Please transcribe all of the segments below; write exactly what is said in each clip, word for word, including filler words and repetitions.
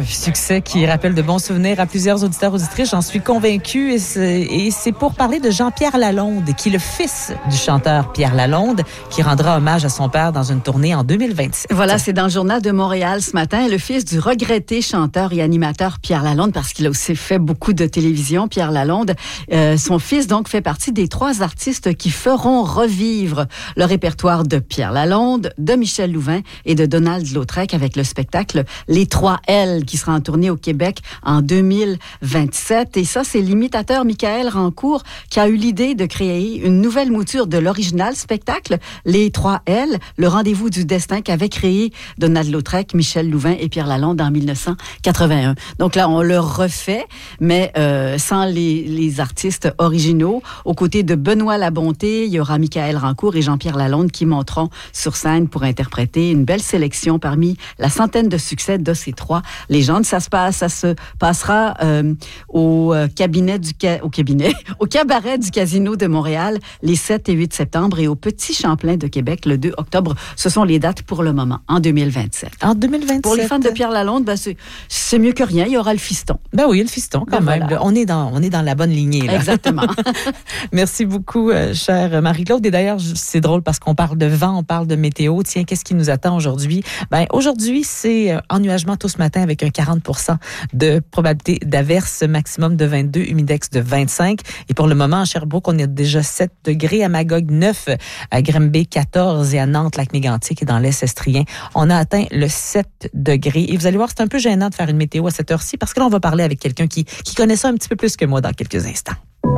un succès qui rappelle de bons souvenirs à plusieurs auditeurs auditrices, j'en suis convaincue. Et c'est, et c'est pour parler de Jean-Pierre Lalonde, qui est le fils du chanteur Pierre Lalonde, qui rendra hommage à son père dans une tournée en deux mille vingt-sept. Voilà, c'est dans le Journal de Montréal ce matin. Le fils du regretté chanteur et animateur Pierre Lalonde, parce qu'il a aussi fait beaucoup de télévision, Pierre Lalonde. Euh, son fils, donc, fait partie des trois artistes qui feront revivre le répertoire de Pierre Lalonde, de Michel Louvain et de Donald Lautrec avec le spectacle Les Trois L qui sera en tournée au Québec en deux mille vingt-sept. Et ça, c'est l'imitateur Michael Rancourt qui a eu l'idée de créer une nouvelle mouture de l'original spectacle Les Trois L, le rendez-vous du destin qu'avaient créé Donald Lautrec, Michel Louvain et Pierre Lalonde en dix-neuf cent quatre-vingt-un. Donc là, on le refait, mais euh, sans les, les artistes originaux. Aux côtés de Benoît Labonté, il y aura Michael Rancourt et Jean-Pierre Lalonde qui monteront sur scène pour interpréter une belle sélection parmi la centaine de succès de ces trois légendes. Ça se passe, ça se passera euh, au cabinet du ca- au cabinet, au cabaret du Casino de Montréal les sept et huit septembre et au Petit Champlain de Québec le deux octobre. Ce sont les dates pour le moment, en deux mille vingt-sept. En deux mille vingt-sept. Pour les fans de Pierre Lalonde, ben c'est, c'est mieux que rien. Il y aura le fiston. Ben oui, le fiston quand ben même. Voilà. On est dans, on est dans la bonne lignée, là. Exactement. Merci beaucoup, euh, chère Marie-Claude. Et d'ailleurs, c'est drôle parce qu'on parle de vent, on parle de météo. Tiens, qu'est-ce qui nous attend aujourd'hui? Ben, aujourd'hui, c'est euh, ennuagement tôt ce matin avec un quarante pour cent de probabilité d'averse, maximum de vingt-deux, humidex de vingt-cinq. Et pour le moment, à Sherbrooke, on est déjà sept degrés, à Magog neuf, à Granby quatorze et à Nantes, Lac-Mégantic et dans l'Est estrien, on a atteint le sept degrés. Et vous allez voir, c'est un peu gênant de faire une météo à cette heure-ci parce que là, on va parler avec quelqu'un qui, qui connaît ça un petit peu plus que moi dans quelques instants.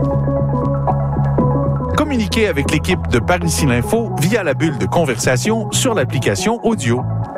Communiquez avec l'équipe de Par-ici l'Info via la bulle de conversation sur l'application audio.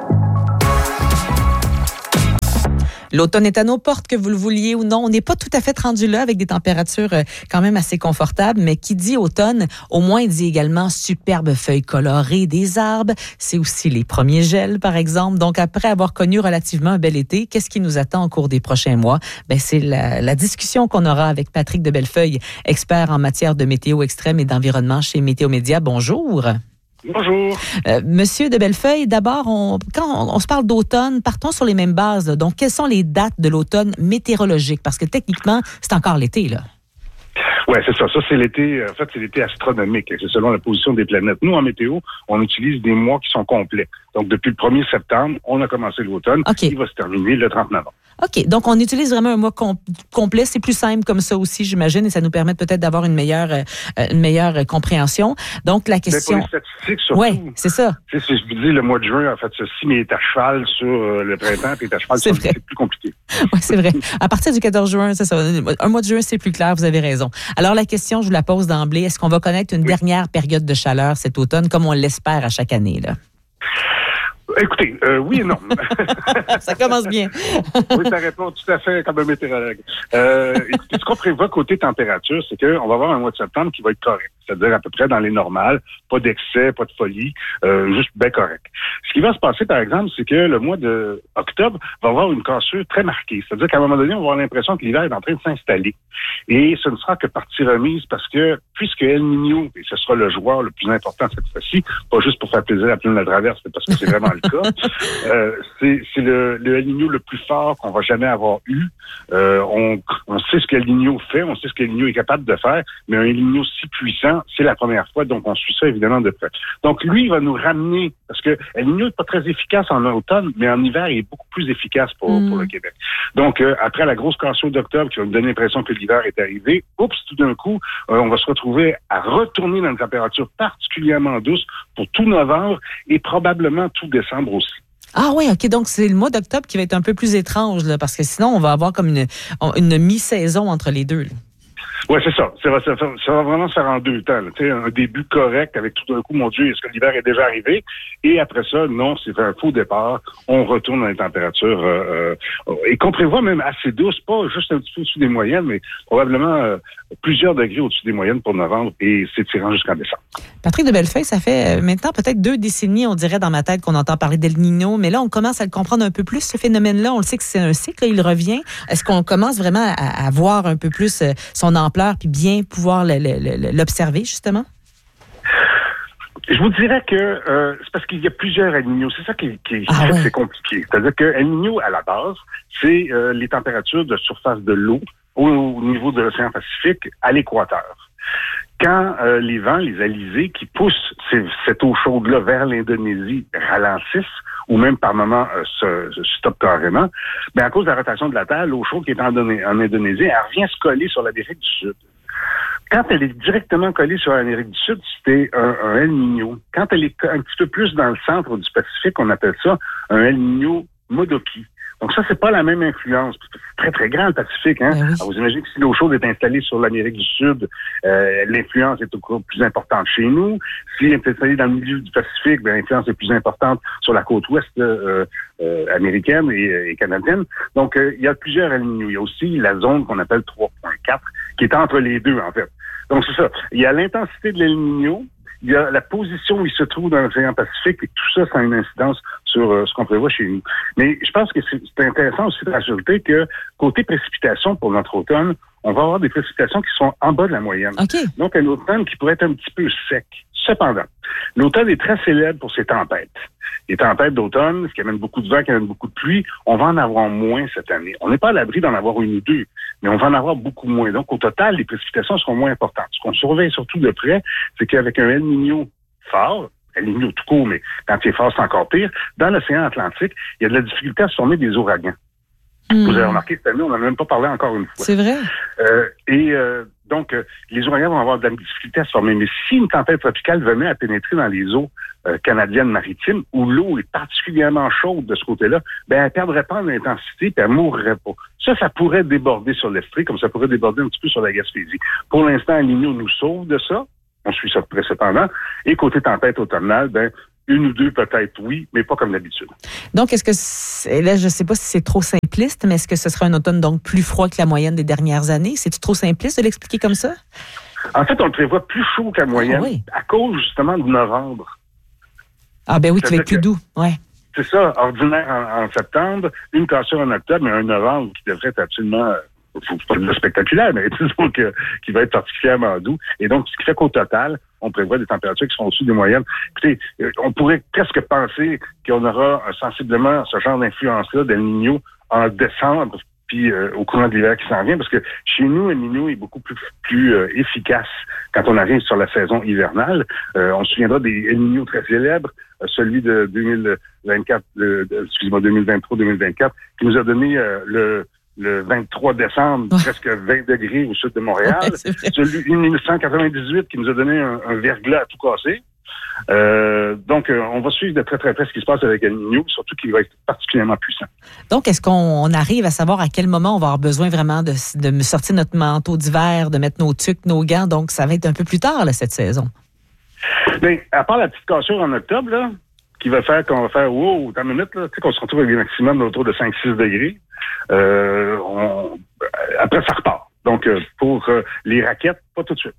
L'automne est à nos portes, que vous le vouliez ou non. On n'est pas tout à fait rendu là avec des températures quand même assez confortables, mais qui dit automne, au moins dit également superbes feuilles colorées des arbres. C'est aussi les premiers gels, par exemple. Donc, après avoir connu relativement un bel été, qu'est-ce qui nous attend au cours des prochains mois? Ben, c'est la, la discussion qu'on aura avec Patrick de Bellefeuille, expert en matière de météo extrême et d'environnement chez Météo Média. Bonjour. Bonjour. Euh, Monsieur de Bellefeuille, d'abord, on, quand on, on se parle d'automne, partons sur les mêmes bases. Là. Donc, quelles sont les dates de l'automne météorologique? Parce que techniquement, c'est encore l'été, là. Oui, c'est ça. Ça, c'est l'été, en fait, c'est l'été astronomique. C'est selon la position des planètes. Nous, en météo, on utilise des mois qui sont complets. Donc, depuis le premier septembre, on a commencé l'automne. Okay. Il va se terminer le trente novembre. OK. Donc, on utilise vraiment un mois com- complet. C'est plus simple comme ça aussi, j'imagine, et ça nous permet peut-être d'avoir une meilleure, euh, une meilleure compréhension. Donc, la question... Mais pour les statistiques, surtout... Oui, c'est ça. Tu sais, si je vous dis le mois de juin, en fait, ceci, mais est à cheval sur euh, le printemps, puis est à cheval c'est sur vrai. C'est plus compliqué. Oui, c'est vrai. À partir du quatorze juin, c'est ça. Un mois de juin, c'est plus clair, vous avez raison. Alors, la question, je vous la pose d'emblée. Est-ce qu'on va connaître une oui. dernière période de chaleur cet automne, comme on l'espère à chaque année, là? Écoutez, euh, oui et non. Ça commence bien. Oui, ça répond tout à fait comme un météorologue. Euh, écoutez, ce qu'on prévoit côté température, c'est qu'on va avoir un mois de septembre qui va être correct. C'est-à-dire à peu près dans les normales, pas d'excès, pas de folie, euh, juste bien correct. Ce qui va se passer, par exemple, c'est que le mois de octobre va avoir une cassure très marquée. C'est-à-dire qu'à un moment donné, on va avoir l'impression que l'hiver est en train de s'installer. Et ce ne sera que partie remise parce que, puisque El Niño, et ce sera le joueur le plus important cette fois-ci, pas juste pour faire plaisir à plein de la traverse, mais parce que c'est vraiment le cas, euh, c'est, c'est le, le El Niño le plus fort qu'on va jamais avoir eu. Euh, on, on sait ce qu'El Niño fait, on sait ce qu'El Niño est capable de faire, mais un El Niño si puissant, c'est la première fois, donc on suit ça évidemment de près. Donc lui, il va nous ramener, parce que El Niño n'est pas très efficace en automne, mais en hiver, il est beaucoup plus efficace pour, mmh. pour le Québec. Donc euh, après la grosse cassure d'octobre qui va nous donner l'impression que l'hiver est arrivé, oups, tout d'un coup, euh, on va se retrouver à retourner dans une température particulièrement douce pour tout novembre et probablement tout décembre aussi. Ah oui, OK. Donc, c'est le mois d'octobre qui va être un peu plus étrange, là, parce que sinon, on va avoir comme une, une mi-saison entre les deux, là. Oui, c'est ça. Ça va, ça, va, ça va vraiment se faire en deux temps. Tu sais, un début correct avec tout d'un coup, mon Dieu, est-ce que l'hiver est déjà arrivé? Et après ça, non, c'est un faux départ. On retourne dans les températures euh, euh, et qu'on prévoit même assez douces, pas juste un petit peu au-dessus des moyennes, mais probablement euh, plusieurs degrés au-dessus des moyennes pour novembre et s'étirant jusqu'en décembre. Patrick de Bellefeuille, ça fait maintenant peut-être deux décennies, on dirait dans ma tête qu'on entend parler d'El Niño, mais là, on commence à le comprendre un peu plus, ce phénomène-là. On le sait que c'est un cycle, là, il revient. Est-ce qu'on commence vraiment à, à voir un peu plus son ampleur puis bien pouvoir le, le, le, l'observer, justement? Je vous dirais que euh, c'est parce qu'il y a plusieurs El Niño. C'est ça qui, qui, qui ah fait ouais. que c'est compliqué. C'est-à-dire que El Niño, à la base, c'est euh, les températures de surface de l'eau au, au niveau de l'océan Pacifique à l'équateur. Quand euh, les vents, les alizés qui poussent ces, cette eau chaude-là vers l'Indonésie ralentissent, ou même par moments euh, se, se stoppent carrément, bien à cause de la rotation de la Terre, l'eau chaude qui est en, en Indonésie, elle revient se coller sur l'Amérique du Sud. Quand elle est directement collée sur l'Amérique du Sud, c'était un, un El Niño. Quand elle est un petit peu plus dans le centre du Pacifique, on appelle ça un El Niño Modoki. Donc ça, c'est pas la même influence. Parce que c'est très, très grand, le Pacifique. Hein? Ben oui. Alors, vous imaginez que si l'eau chaude est installée sur l'Amérique du Sud, euh, l'influence est encore plus importante chez nous. Si elle est installée dans le milieu du Pacifique, ben, l'influence est plus importante sur la côte ouest euh, euh, américaine et, et canadienne. Donc, euh, il y a plusieurs El Niño. Il y a aussi la zone qu'on appelle trois virgule quatre, qui est entre les deux, en fait. Donc, c'est ça. Il y a l'intensité de l'El Niño, il y a la position où il se trouve dans l'océan Pacifique, et tout ça, ça a une incidence sur euh, ce qu'on prévoit chez nous. Mais je pense que c'est, c'est intéressant aussi de rajouter que, côté précipitations pour notre automne, on va avoir des précipitations qui sont en bas de la moyenne. OK. Donc, un automne qui pourrait être un petit peu sec. Cependant, l'automne est très célèbre pour ses tempêtes. Les tempêtes d'automne, ce qui amène beaucoup de vent, qui amène beaucoup de pluie, on va en avoir moins cette année. On n'est pas à l'abri d'en avoir une ou deux, mais on va en avoir beaucoup moins. Donc, au total, les précipitations seront moins importantes. Ce qu'on surveille surtout de près, c'est qu'avec un El Niño fort, El Niño tout court, mais quand il est fort, c'est encore pire, dans l'océan Atlantique, il y a de la difficulté à se former des ouragans. Mmh. Vous avez remarqué cette année, on n'en a même pas parlé encore une fois. C'est vrai. Euh, et euh, donc, euh, les ouragans vont avoir de la difficulté à se former. Mais si une tempête tropicale venait à pénétrer dans les eaux euh, canadiennes maritimes, où l'eau est particulièrement chaude de ce côté-là, ben elle ne perdrait pas en intensité et elle ne mourrait pas. Ça, ça pourrait déborder sur l'Estrie, comme ça pourrait déborder un petit peu sur la Gaspésie. Pour l'instant, El Niño nous sauve de ça. On suit ça de près cependant. Et côté tempête automnale, ben une ou deux peut-être, oui, mais pas comme d'habitude. Donc, est-ce que, c'est, là, je ne sais pas si c'est trop simpliste, mais est-ce que ce sera un automne donc plus froid que la moyenne des dernières années? C'est-tu trop simpliste de l'expliquer comme ça? En fait, on le prévoit plus chaud qu'à moyenne, ah, oui. à cause justement de novembre. Ah ben oui, qui va être plus doux, ouais. C'est ça, ordinaire en, en septembre, une cassure en octobre, mais un novembre qui devrait être absolument... faut pas dire spectaculaire, mais disons que qui va être particulièrement doux. Et donc, ce qui fait qu'au total, on prévoit des températures qui sont au-dessus des moyennes. Écoutez, on pourrait presque penser qu'on aura sensiblement ce genre d'influence-là d'El Niño en décembre, puis euh, au courant de l'hiver qui s'en vient, parce que chez nous, El Niño est beaucoup plus, plus euh, efficace quand on arrive sur la saison hivernale. Euh, on se souviendra des El Niño très célèbres, euh, celui de deux mille vingt-quatre, le, de, excusez-moi, deux mille vingt-trois deux mille vingt-quatre, qui nous a donné euh, le le vingt-trois décembre, ouais. presque vingt degrés au sud de Montréal. Ouais, celui de dix-neuf cent quatre-vingt-dix-huit qui nous a donné un, un verglas à tout casser. Euh, donc, euh, on va suivre de très, très près ce qui se passe avec El Niño, surtout qu'il va être particulièrement puissant. Donc, est-ce qu'on on arrive à savoir à quel moment on va avoir besoin vraiment de, de sortir notre manteau d'hiver, de mettre nos tuques, nos gants? Donc, ça va être un peu plus tard, là, cette saison. Bien, à part la petite cassure en octobre, là, qui va faire qu'on va faire, wow, dans une minute, là, tu sais, qu'on se retrouve avec des maximums autour de cinq six degrés. Euh, on, après, ça repart. Donc, euh, pour euh, les raquettes, pas tout de suite.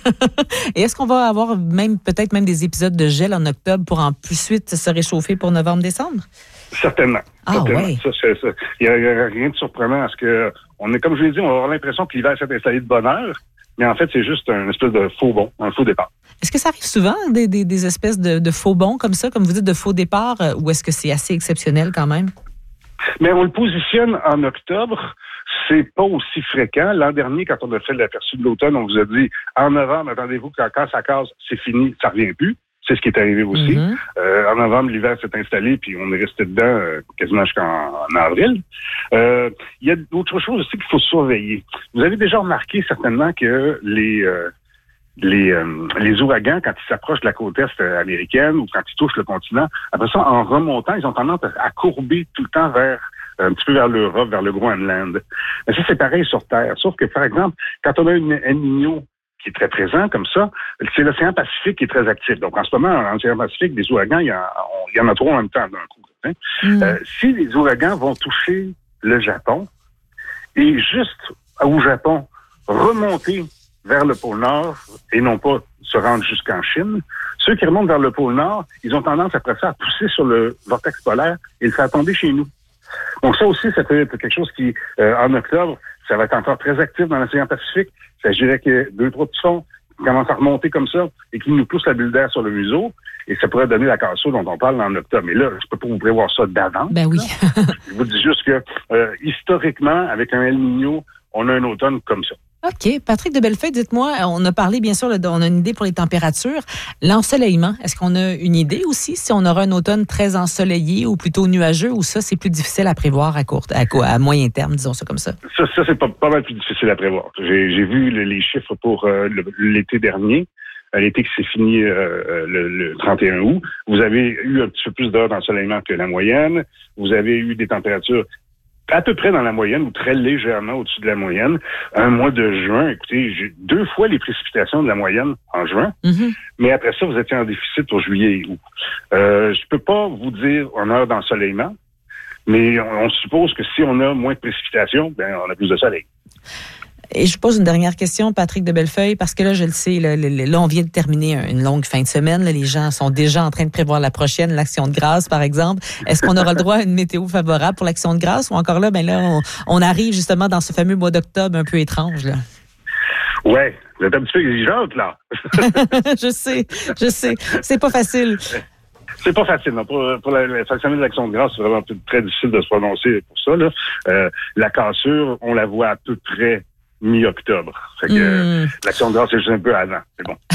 Et est-ce qu'on va avoir même peut-être même des épisodes de gel en octobre pour en plus suite se réchauffer pour novembre-décembre? Certainement. Ah certainement. oui. Ça, c'est, ça. Il n'y a, a rien de surprenant à ce que, on est, comme je l'ai dit, on va avoir l'impression que l'hiver s'est installé de bonne heure, mais en fait, c'est juste un espèce de faux bond, un faux départ. Est-ce que ça arrive souvent, des, des, des espèces de, de faux bonds comme ça, comme vous dites, de faux départs, ou est-ce que c'est assez exceptionnel quand même? Mais on le positionne en octobre. C'est pas aussi fréquent. L'an dernier, quand on a fait l'aperçu de l'automne, on vous a dit, en novembre, attendez-vous que quand ça casse, c'est fini, ça revient plus. C'est ce qui est arrivé aussi. Mm-hmm. Euh, en novembre, l'hiver s'est installé, puis on est resté dedans euh, quasiment jusqu'en en avril. Euh, il y a d'autres choses aussi qu'il faut surveiller. Vous avez déjà remarqué certainement que les... Euh, Les, euh, les ouragans, quand ils s'approchent de la côte est américaine ou quand ils touchent le continent, après ça, en remontant, ils ont tendance à courber tout le temps vers un petit peu vers l'Europe, vers le Groenland. Mais ça, c'est pareil sur Terre. Sauf que, par exemple, quand on a une El Niño qui est très présent comme ça, c'est l'océan Pacifique qui est très actif. Donc, en ce moment, en océan Pacifique, des ouragans, il y, a, on, il y en a trois en même temps d'un coup. Hein? Mm. Euh, si les ouragans vont toucher le Japon et juste au Japon, remonter vers le pôle Nord et non pas se rendre jusqu'en Chine. Ceux qui remontent vers le pôle Nord, ils ont tendance après ça à pousser sur le vortex polaire et le faire tomber chez nous. Donc ça aussi, ça peut être quelque chose qui, euh, en octobre, ça va être encore très actif dans l'océan Pacifique. Ça, je dirais qu'il y a deux, trois typhons commence à remonter comme ça et qui nous pousse la bulle d'air sur le museau, et ça pourrait donner la cassure dont on parle en octobre. Mais là, je peux pas vous prévoir ça d'avance. Ben oui. Je vous dis juste que, euh, historiquement, avec un El Niño, on a un automne comme ça. OK. Patrick de Bellefeuille, dites-moi, on a parlé, bien sûr, là, on a une idée pour les températures. L'ensoleillement, est-ce qu'on a une idée aussi si on aura un automne très ensoleillé ou plutôt nuageux, ou ça, c'est plus difficile à prévoir à court, à, à moyen terme, disons ça comme ça? Ça, ça c'est pas, pas mal plus difficile à prévoir. J'ai, j'ai vu le, les chiffres pour euh, le, l'été dernier, l'été qui s'est fini euh, le, le trente et un août. Vous avez eu un petit peu plus d'heures d'ensoleillement que la moyenne. Vous avez eu des températures à peu près dans la moyenne ou très légèrement au-dessus de la moyenne. Un mois de juin, écoutez, j'ai deux fois les précipitations de la moyenne en juin, mm-hmm. mais après ça, vous étiez en déficit pour juillet et août. Euh, je peux pas vous dire en heure d'ensoleillement, mais on, on suppose que si on a moins de précipitations, ben on a plus de soleil. Et je pose une dernière question, Patrick de Bellefeuille, parce que là, je le sais, là, là on vient de terminer une longue fin de semaine. Là, les gens sont déjà en train de prévoir la prochaine, l'Action de grâce, par exemple. Est-ce qu'on aura le droit à une météo favorable pour l'Action de grâce, ou encore là, ben là, on, on arrive justement dans ce fameux mois d'octobre un peu étrange, là? Ouais, vous êtes un petit peu exigeante, là. je sais, je sais. C'est pas facile. C'est pas facile. Non. Pour, pour la, la fin de semaine de l'Action de grâce, c'est vraiment très difficile de se prononcer pour ça, là. Euh, la cassure, on la voit à peu près mi-octobre. Fait que mm. l'Action de grâce, c'est juste un peu avant. C'est bon.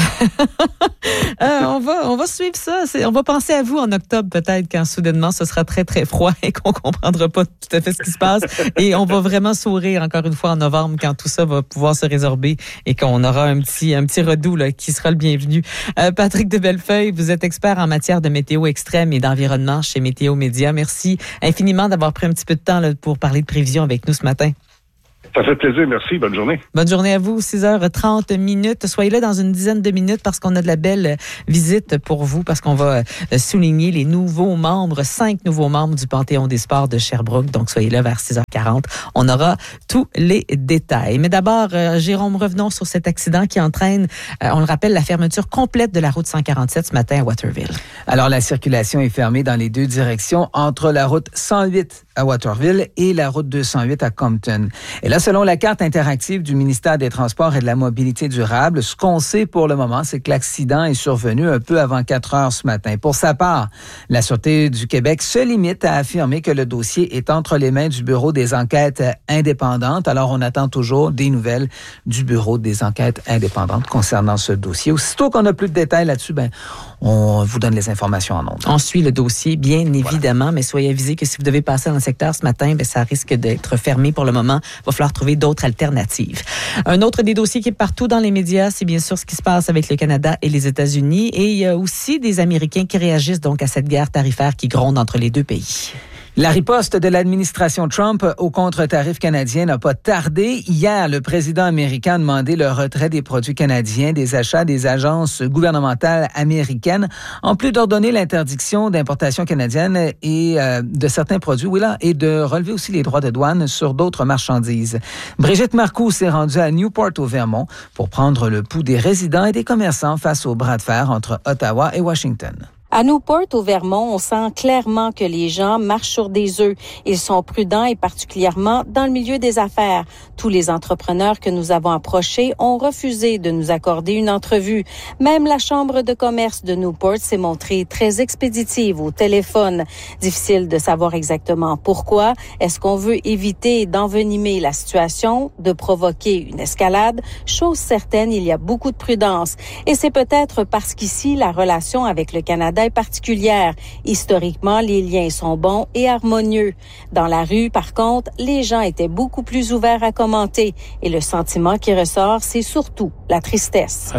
euh, on va, on va suivre ça. C'est, on va penser à vous en octobre, peut-être, quand soudainement, ce sera très, très froid et qu'on comprendra pas tout à fait ce qui se passe. Et on va vraiment sourire, encore une fois, en novembre, quand tout ça va pouvoir se résorber et qu'on aura un petit, un petit redout, là, qui sera le bienvenu. Euh, Patrick de Bellefeuille, vous êtes expert en matière de météo extrême et d'environnement chez Météo Média. Merci infiniment d'avoir pris un petit peu de temps, là, pour parler de prévision avec nous ce matin. Ça fait plaisir, merci. Bonne journée. Bonne journée à vous, six heures trente minutes. Soyez là dans une dizaine de minutes parce qu'on a de la belle visite pour vous, parce qu'on va souligner les nouveaux membres, cinq nouveaux membres du Panthéon des sports de Sherbrooke. Donc, soyez là vers six heures quarante. On aura tous les détails. Mais d'abord, euh, Jérôme, revenons sur cet accident qui entraîne, euh, on le rappelle, la fermeture complète de la route cent quarante-sept ce matin à Waterville. Alors, la circulation est fermée dans les deux directions entre la route cent huit à Waterville et la route deux cent huit à Compton. Et là, selon la carte interactive du ministère des Transports et de la Mobilité durable, ce qu'on sait pour le moment, c'est que l'accident est survenu un peu avant quatre heures ce matin. Pour sa part, la Sûreté du Québec se limite à affirmer que le dossier est entre les mains du Bureau des enquêtes indépendantes. Alors, on attend toujours des nouvelles du Bureau des enquêtes indépendantes concernant ce dossier. Aussitôt qu'on a plus de détails là-dessus, ben, on vous donne les informations en ondes. On suit le dossier, bien évidemment, voilà. Mais soyez avisés que si vous devez passer dans le secteur ce matin, ben, ça risque d'être fermé pour le moment. Il va falloir trouver d'autres alternatives. Un autre des dossiers qui est partout dans les médias, c'est bien sûr ce qui se passe avec le Canada et les États-Unis. Et il y a aussi des Américains qui réagissent donc à cette guerre tarifaire qui gronde entre les deux pays. La riposte de l'administration Trump au contre-tarif canadien n'a pas tardé. Hier, le président américain a demandé le retrait des produits canadiens des achats des agences gouvernementales américaines, en plus d'ordonner l'interdiction d'importation canadienne et euh, de certains produits, oui là, et de relever aussi les droits de douane sur d'autres marchandises. Brigitte Marcoux s'est rendue à Newport au Vermont pour prendre le pouls des résidents et des commerçants face au bras de fer entre Ottawa et Washington. À Newport, au Vermont, on sent clairement que les gens marchent sur des œufs. Ils sont prudents et particulièrement dans le milieu des affaires. Tous les entrepreneurs que nous avons approchés ont refusé de nous accorder une entrevue. Même la Chambre de commerce de Newport s'est montrée très expéditive au téléphone. Difficile de savoir exactement pourquoi. Est-ce qu'on veut éviter d'envenimer la situation, de provoquer une escalade? Chose certaine, il y a beaucoup de prudence. Et c'est peut-être parce qu'ici, la relation avec le Canada est particulière. Historiquement, les liens sont bons et harmonieux. Dans la rue, par contre, les gens étaient beaucoup plus ouverts à commenter. Et le sentiment qui ressort, c'est surtout la tristesse.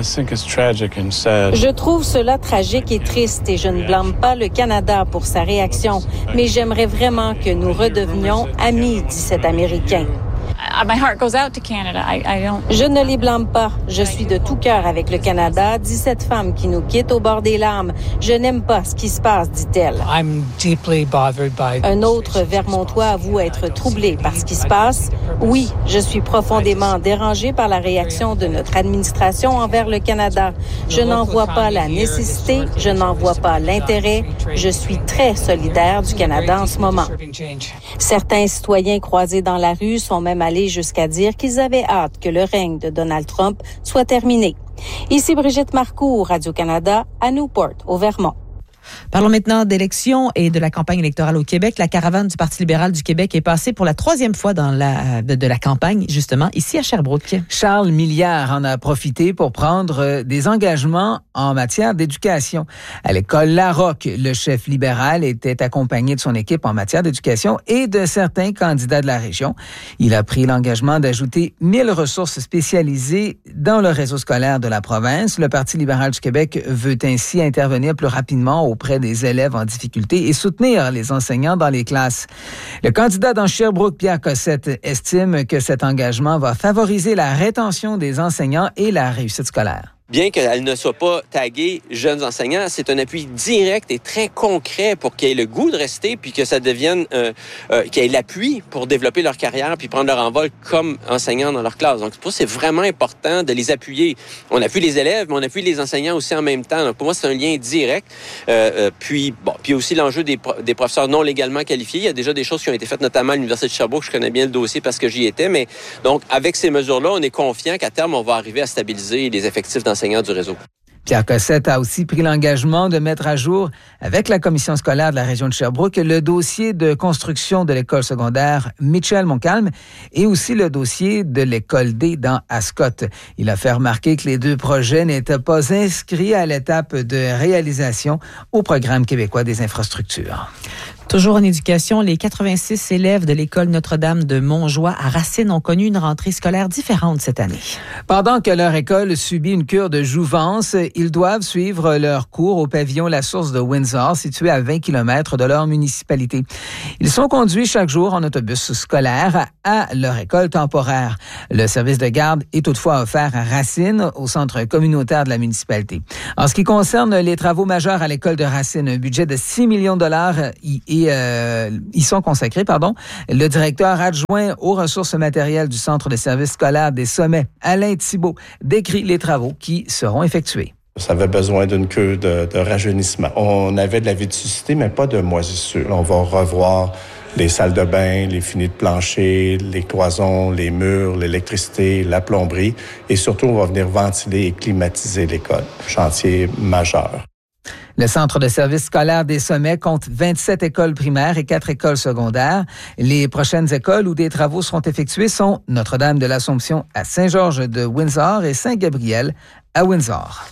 Je trouve cela tragique et triste et je ne blâme pas le Canada pour sa réaction. Mais j'aimerais vraiment que nous redevenions amis, dit cet Américain. Je ne les blâme pas. Je suis de tout cœur avec le Canada, dit cette femme qui nous quitte au bord des larmes. Je n'aime pas ce qui se passe, dit-elle. Un autre Vermontois avoue être troublé par ce qui se passe. Oui, je suis profondément dérangé par la réaction de notre administration envers le Canada. Je n'en vois pas la nécessité, je n'en vois pas l'intérêt. Je suis très solidaire du Canada en ce moment. Certains citoyens croisés dans la rue sont même allés jusqu'à dire qu'ils avaient hâte que le règne de Donald Trump soit terminé. Ici Brigitte Marcoux, Radio-Canada, à Newport, au Vermont. Parlons maintenant d'élections et de la campagne électorale au Québec. La caravane du Parti libéral du Québec est passée pour la troisième fois dans la, de, de la campagne, justement, ici à Sherbrooke. Charles Milliard en a profité pour prendre des engagements en matière d'éducation. À l'école Larocque, le chef libéral était accompagné de son équipe en matière d'éducation et de certains candidats de la région. Il a pris l'engagement d'ajouter mille ressources spécialisées dans le réseau scolaire de la province. Le Parti libéral du Québec veut ainsi intervenir plus rapidement auprès des élèves en difficulté et soutenir les enseignants dans les classes. Le candidat dans Sherbrooke, Pierre Cossette, estime que cet engagement va favoriser la rétention des enseignants et la réussite scolaire. Bien qu'elle ne soit pas taguée jeunes enseignants, c'est un appui direct et très concret pour qu'ils aient le goût de rester puis que ça devienne, euh, euh, qu'ils aient l'appui pour développer leur carrière puis prendre leur envol comme enseignants dans leur classe. Donc, pour moi, c'est vraiment important de les appuyer. On appuie les élèves, mais on appuie les enseignants aussi en même temps. Donc, pour moi, c'est un lien direct. Euh, euh, puis, bon, puis aussi l'enjeu des, pro- des professeurs non légalement qualifiés. Il y a déjà des choses qui ont été faites, notamment à l'Université de Sherbrooke. Je connais bien le dossier parce que j'y étais. Mais donc, avec ces mesures-là, on est confiant qu'à terme, on va arriver à stabiliser les effectifs d'enseignants du réseau. Pierre Cossette a aussi pris l'engagement de mettre à jour, avec la commission scolaire de la région de Sherbrooke, le dossier de construction de l'école secondaire Mitchell-Montcalm et aussi le dossier de l'école D dans Ascot. Il a fait remarquer que les deux projets n'étaient pas inscrits à l'étape de réalisation au programme québécois des infrastructures. Toujours en éducation, les quatre-vingt-six élèves de l'école Notre-Dame de Montjoie à Racine ont connu une rentrée scolaire différente cette année. Pendant que leur école subit une cure de jouvence, ils doivent suivre leur cours au pavillon La Source de Windsor, situé à vingt kilomètres de leur municipalité. Ils sont conduits chaque jour en autobus scolaire à leur école temporaire. Le service de garde est toutefois offert à Racine, au centre communautaire de la municipalité. En ce qui concerne les travaux majeurs à l'école de Racine, un budget de six millions de dollars y est Euh, y sont consacrés, pardon. Le directeur adjoint aux ressources matérielles du Centre de services scolaires des Sommets, Alain Thibault, décrit les travaux qui seront effectués. Ça avait besoin d'une queue de, de rajeunissement. On avait de la vétusté, mais pas de moisissure. On va revoir les salles de bain, les finis de plancher, les cloisons, les murs, l'électricité, la plomberie. Et surtout, on va venir ventiler et climatiser l'école. Chantier majeur. Le Centre de services scolaires des Sommets compte vingt-sept écoles primaires et quatre écoles secondaires. Les prochaines écoles où des travaux seront effectués sont Notre-Dame de l'Assomption à Saint-Georges de Windsor et Saint-Gabriel à Windsor.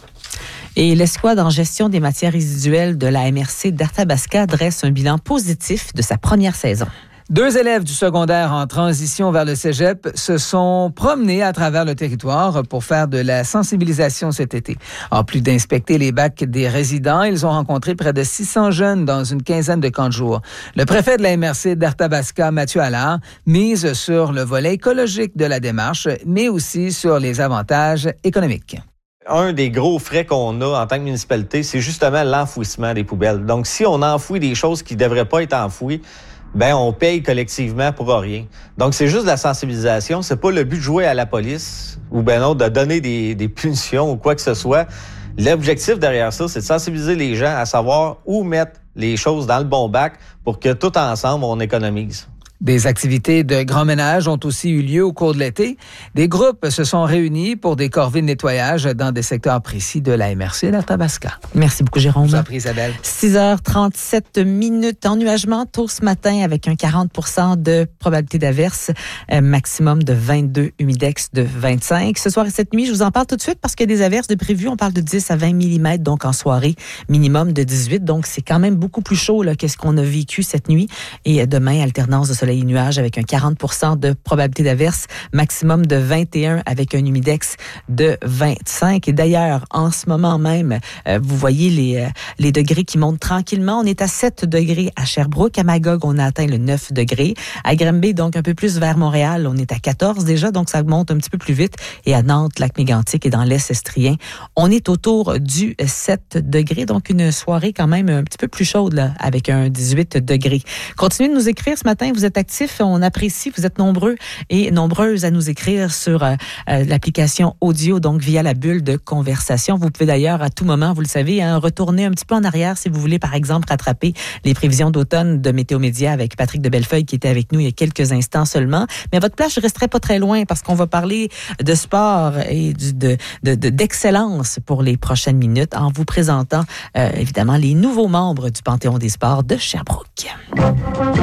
Et l'escouade en gestion des matières résiduelles de la M R C d'Arthabasca dresse un bilan positif de sa première saison. Deux élèves du secondaire en transition vers le cégep se sont promenés à travers le territoire pour faire de la sensibilisation cet été. En plus d'inspecter les bacs des résidents, ils ont rencontré près de six cents jeunes dans une quinzaine de camps de jour. Le préfet de la M R C d'Arthabasca, Mathieu Allard, mise sur le volet écologique de la démarche, mais aussi sur les avantages économiques. Un des gros frais qu'on a en tant que municipalité, c'est justement l'enfouissement des poubelles. Donc, si on enfouit des choses qui ne devraient pas être enfouies, ben on paye collectivement pour rien. Donc, c'est juste de la sensibilisation. C'est pas le but de jouer à la police ou ben non, de donner des, des punitions ou quoi que ce soit. L'objectif derrière ça, c'est de sensibiliser les gens à savoir où mettre les choses dans le bon bac pour que tout ensemble, on économise. Des activités de grand ménage ont aussi eu lieu au cours de l'été. Des groupes se sont réunis pour des corvées de nettoyage dans des secteurs précis de la M R C d'Arthabasca. Merci beaucoup, Jérôme. Je vous en prie, Isabelle. six heures trente-sept minutes. Ennuagement tôt ce matin avec un quarante pour cent de probabilité d'averse, euh, maximum de vingt-deux, humidex de vingt-cinq. Ce soir et cette nuit, je vous en parle tout de suite parce qu'il y a des averses de prévues. On parle de dix à vingt millimètres, donc en soirée, minimum de dix-huit. Donc, c'est quand même beaucoup plus chaud là, que ce qu'on a vécu cette nuit. Et demain, alternance de soleil et nuages avec un quarante pour cent de probabilité d'averse, maximum de vingt et un avec un humidex de vingt-cinq. Et d'ailleurs, en ce moment même, euh, vous voyez les, euh, les degrés qui montent tranquillement. On est à sept degrés à Sherbrooke. À Magog, on a atteint le neuf degrés. À Granby, donc un peu plus vers Montréal, on est à quatorze déjà, donc ça monte un petit peu plus vite. Et à Nantes, Lac-Mégantic et dans l'Est estrien, on est autour du sept degrés. Donc une soirée quand même un petit peu plus chaude là, avec un dix-huit degrés. Continuez de nous écrire ce matin. Vous êtes actifs. On apprécie. Vous êtes nombreux et nombreuses à nous écrire sur euh, euh, l'application audio, donc via la bulle de conversation. Vous pouvez d'ailleurs à tout moment, vous le savez, hein, retourner un petit peu en arrière si vous voulez, par exemple, rattraper les prévisions d'automne de Météo Média avec Patrick de Bellefeuille qui était avec nous il y a quelques instants seulement. Mais à votre place, je resterai pas très loin parce qu'on va parler de sport et du, de, de, de, d'excellence pour les prochaines minutes en vous présentant euh, évidemment les nouveaux membres du Panthéon des sports de Sherbrooke.